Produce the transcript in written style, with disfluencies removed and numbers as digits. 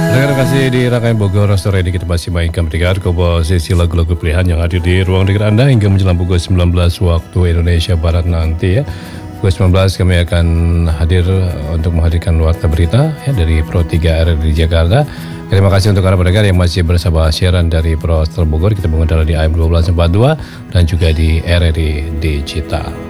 Terima kasih di Rangkaian Bogor Sore ini kita masih mainkan mendengar komposisi lagu-lagu pilihan yang hadir di ruang dengar Anda hingga menjelang pukul 19 waktu Indonesia Barat nanti ya. Pukul 19 kami akan hadir untuk menghadirkan warta berita ya, dari Pro 3 RRI di Jakarta. Terima kasih untuk para pendengar yang masih bersama siaran dari Pro Bogor. Kita mengundang di AM 1242 dan juga di RRI Digital.